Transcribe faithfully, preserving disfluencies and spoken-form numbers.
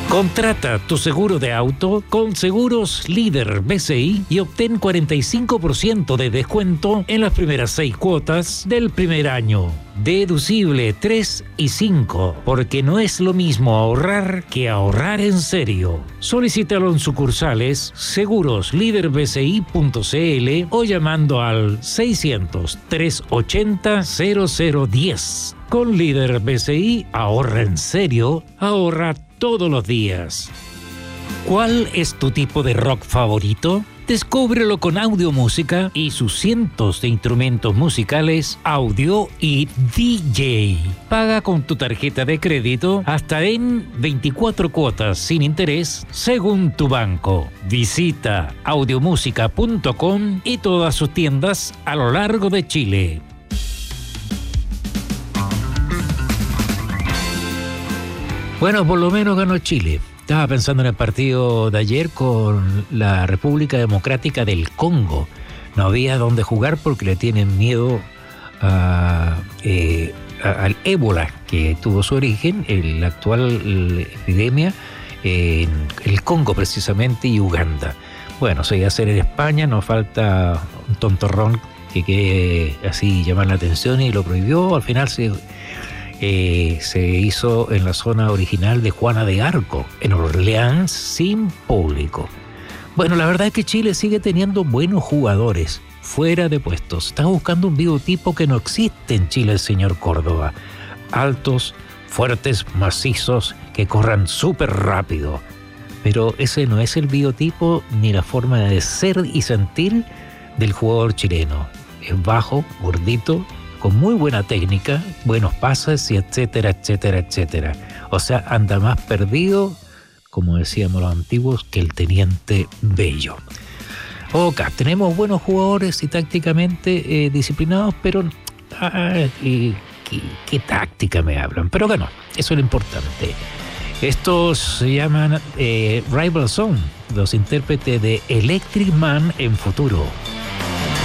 Contrata tu seguro de auto con Seguros Líder B C I y obtén cuarenta y cinco por ciento de descuento en las primeras seis cuotas del primer año. Deducible tres y cinco, porque no es lo mismo ahorrar que ahorrar en serio. Solicítalo en sucursales seguros líder b c i punto c l o llamando al seiscientos, trescientos ochenta, cero cero diez. Con Líder B C I, ahorra en serio, ahorra todos los días. ¿Cuál es tu tipo de rock favorito? Descúbrelo con Audio Música y sus cientos de instrumentos musicales, audio y D J. Paga con tu tarjeta de crédito hasta en veinticuatro cuotas sin interés según tu banco. Visita audiomúsica punto com y todas sus tiendas a lo largo de Chile. Bueno, por lo menos ganó Chile. Estaba pensando en el partido de ayer con la República Democrática del Congo. No había dónde jugar porque le tienen miedo a, eh, a, al ébola, que tuvo su origen en la actual epidemia en el Congo precisamente y Uganda. Bueno, se iba a hacer en España, nos falta un tontorrón que quede así llamar la atención y lo prohibió. Al final se... Eh, se hizo en la zona original de Juana de Arco, en Orleans, sin público. Bueno, la verdad es que Chile sigue teniendo buenos jugadores fuera de puestos. Está buscando un biotipo que no existe en Chile, el señor Córdoba. Altos, fuertes, macizos, que corran súper rápido. Pero ese no es el biotipo ni la forma de ser y sentir del jugador chileno. Es bajo, gordito, con muy buena técnica, buenos pases y etcétera, etcétera, etcétera. O sea, anda más perdido, como decíamos los antiguos, que el teniente Bello. Ok, tenemos buenos jugadores y tácticamente eh, disciplinados, pero ah, y, ¿qué, qué táctica me hablan? Pero bueno, eso es lo importante. Estos se llaman eh, Rival Song, los intérpretes de Electric Man en Futuro.